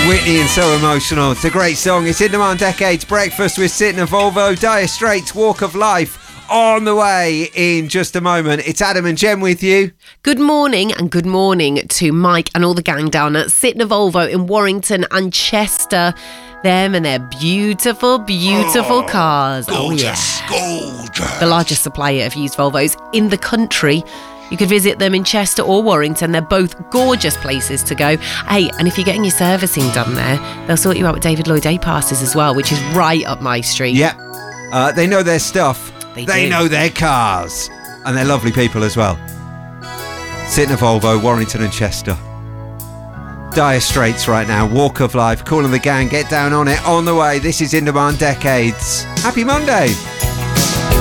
Whitney and So Emotional. It's a great song. It's In Demand Decades. Breakfast with Sid and Volvo. Dire Straits, Walk of Life. On the way in just a moment. It's Adam and Jen with you. Good morning, and good morning to Mike and all the gang down at Sit and Volvo in Warrington and Chester. Them and their beautiful, beautiful cars. Gorgeous, gorgeous. The largest supplier of used Volvos in the country. You could visit them in Chester or Warrington. They're both gorgeous places to go. Hey, and if you're getting your servicing done there, they'll sort you out with David Lloyd Day passes as well, which is right up my street. Yep. They know their stuff. They know their cars. And they're lovely people as well. Sitting a Volvo, Warrington and Chester. Dire Straits right now. Walk of Life. Calling the gang. Get down on it. On the way. This is In Demand Decades. Happy Monday.